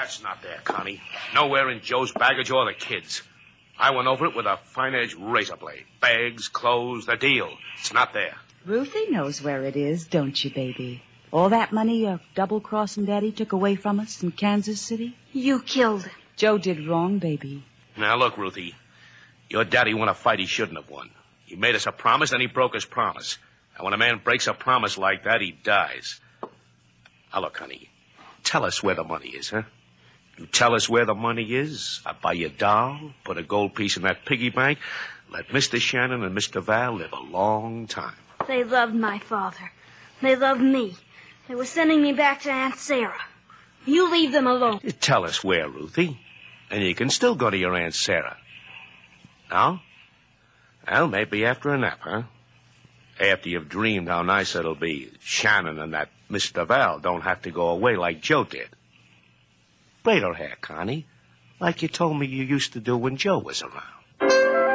That's not there, Connie. Nowhere in Joe's baggage or the kids. I went over it with a fine-edged razor blade. Bags, clothes, the deal. It's not there. Ruthie knows where it is, don't you, baby? All that money your double-crossing daddy took away from us in Kansas City? You killed him. Joe did wrong, baby. Now, look, Ruthie. Your daddy won a fight he shouldn't have won. He made us a promise, and he broke his promise. And when a man breaks a promise like that, he dies. Now, look, honey, tell us where the money is, huh? You tell us where the money is, I'll buy you a doll, put a gold piece in that piggy bank, let Mr. Shannon and Mr. Val live a long time. They loved my father. They loved me. They were sending me back to Aunt Sarah. You leave them alone. You tell us where, Ruthie, and you can still go to your Aunt Sarah. Now? Well, maybe after a nap, huh? After you've dreamed how nice it'll be, Shannon and that Mr. Val don't have to go away like Joe did. Braid her hair, Connie, like you told me you used to do when Joe was around.